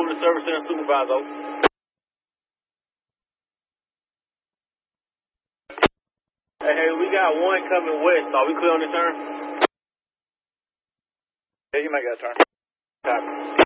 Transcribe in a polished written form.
moving to service center supervisor. Hey, we got one coming west. Are we clear on the turn? Yeah, you might get a turn. Copy.